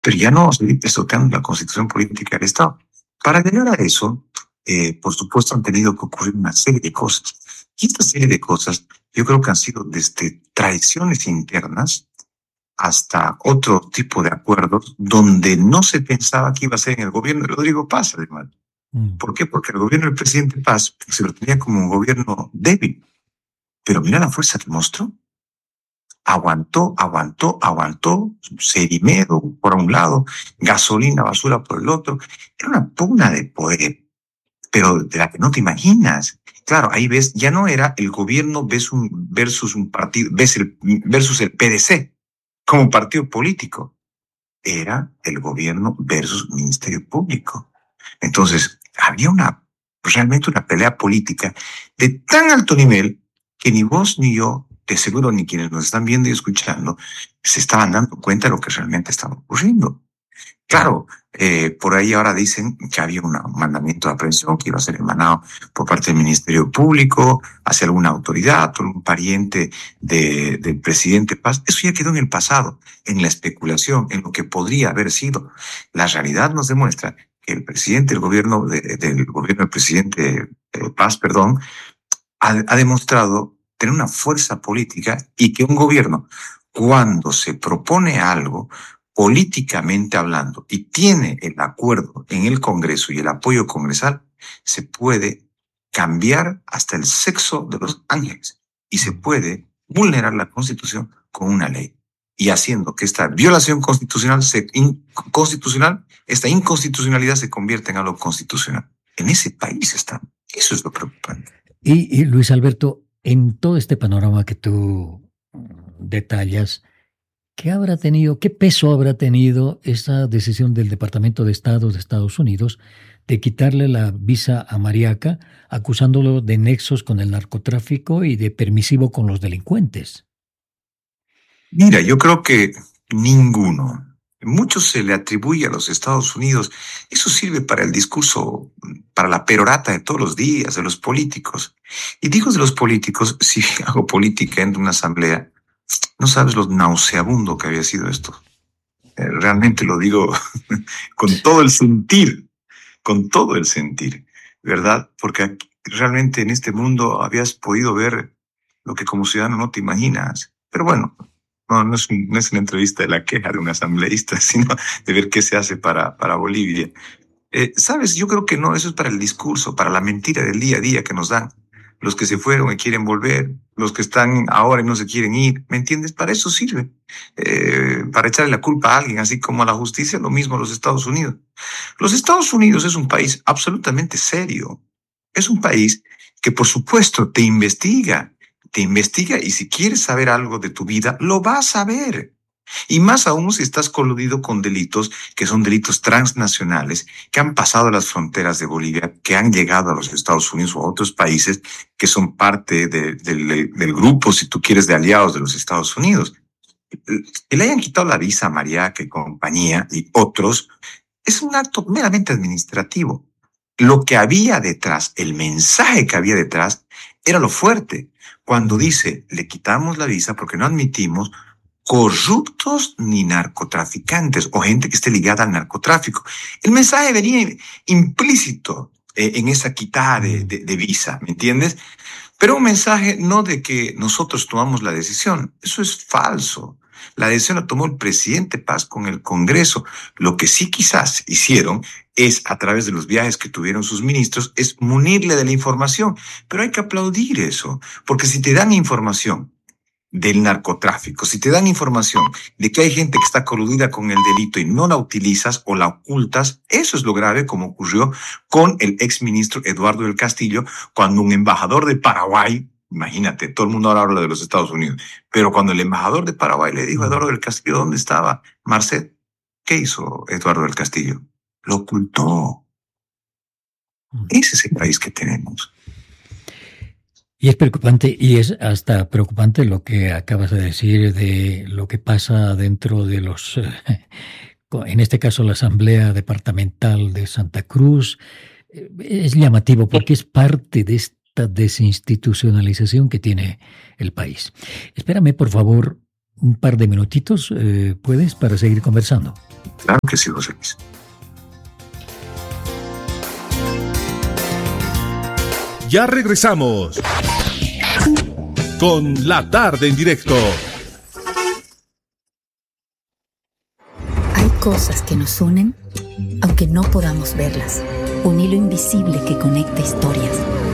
pero ya no seguir pisoteando la constitución política del Estado. Para llegar a eso, por supuesto, han tenido que ocurrir una serie de cosas. Y esta serie de cosas, yo creo que han sido desde traiciones internas hasta otro tipo de acuerdos donde no se pensaba que iba a ser en el gobierno de Rodrigo Paz, además. ¿Por qué? Porque el gobierno del presidente Paz se lo tenía como un gobierno débil. Pero mira la fuerza que mostró. Aguantó, Cerimero por un lado, gasolina, basura por el otro. Era una pugna de poder, pero de la que no te imaginas. Claro, ahí ves, ya no era el gobierno versus un partido, versus el PDC como partido político. Era el gobierno versus Ministerio Público. Entonces, había realmente una pelea política de tan alto nivel que ni vos ni yo, de seguro ni quienes nos están viendo y escuchando, se estaban dando cuenta de lo que realmente estaba ocurriendo. Claro, por ahí ahora dicen que había un mandamiento de aprehensión que iba a ser emanado por parte del Ministerio Público hacia alguna autoridad o un pariente del presidente Paz. Eso ya quedó en el pasado, en la especulación, en lo que podría haber sido. La realidad nos demuestra que el presidente del gobierno del presidente Paz, ha demostrado tener una fuerza política y que un gobierno, cuando se propone algo, políticamente hablando, y tiene el acuerdo en el Congreso y el apoyo congresal, se puede cambiar hasta el sexo de los ángeles y se puede vulnerar la Constitución con una ley. Y haciendo que esta violación constitucional, esta inconstitucionalidad se convierta en algo constitucional. En ese país están. Eso es lo preocupante. Y Luis Alberto, en todo este panorama que tú detallas, ¿qué peso habrá tenido esa decisión del Departamento de Estado de Estados Unidos de quitarle la visa a Mariaca, acusándolo de nexos con el narcotráfico y de permisivo con los delincuentes? Mira, yo creo que ninguno. Mucho se le atribuye a los Estados Unidos. Eso sirve para el discurso, para la perorata de todos los días, de los políticos. Y digo de los políticos, si hago política en una asamblea, no sabes lo nauseabundo que había sido esto. Realmente lo digo con todo el sentir, ¿verdad? Porque realmente en este mundo habías podido ver lo que como ciudadano no te imaginas. Pero bueno, no es una entrevista de la queja de un asambleísta, sino de ver qué se hace para Bolivia. ¿Sabes? Yo creo que no, eso es para el discurso, para la mentira del día a día que nos dan. Los que se fueron y quieren volver, los que están ahora y no se quieren ir, ¿me entiendes? Para eso sirve. Para echarle la culpa a alguien, así como a la justicia, lo mismo a los Estados Unidos. Los Estados Unidos es un país absolutamente serio. Es un país que, por supuesto, te investiga y si quieres saber algo de tu vida, lo vas a ver. Y más aún si estás coludido con delitos que son delitos transnacionales, que han pasado las fronteras de Bolivia, que han llegado a los Estados Unidos o a otros países que son parte del grupo, si tú quieres, de aliados de los Estados Unidos. Que le hayan quitado la visa a Mariaca y compañía y otros, es un acto meramente administrativo. Lo que había detrás, el mensaje que había detrás, era lo fuerte. Cuando dice, le quitamos la visa porque no admitimos corruptos ni narcotraficantes o gente que esté ligada al narcotráfico. El mensaje venía implícito en esa quitada de visa, ¿me entiendes? Pero un mensaje no de que nosotros tomamos la decisión. Eso es falso. La decisión la tomó el presidente Paz con el Congreso. Lo que sí quizás hicieron es, a través de los viajes que tuvieron sus ministros, es munirle de la información. Pero hay que aplaudir eso, porque si te dan información del narcotráfico, si te dan información de que hay gente que está coludida con el delito y no la utilizas o la ocultas, eso es lo grave, como ocurrió con el exministro Eduardo del Castillo, cuando un embajador de Paraguay, imagínate, todo el mundo ahora habla de los Estados Unidos, pero cuando el embajador de Paraguay le dijo a Eduardo del Castillo dónde estaba Marcet, ¿qué hizo Eduardo del Castillo? Lo ocultó. Ese es el país que tenemos. Y es preocupante, y es hasta preocupante lo que acabas de decir de lo que pasa dentro de los, en este caso la Asamblea Departamental de Santa Cruz. Es llamativo porque es parte de esta desinstitucionalización que tiene el país. Espérame, por favor, un par de minutitos, ¿puedes? Para seguir conversando. Claro que sí, José Luis. Ya regresamos con La Tarde en Directo. Hay cosas que nos unen, aunque no podamos verlas. Un hilo invisible que conecta historias.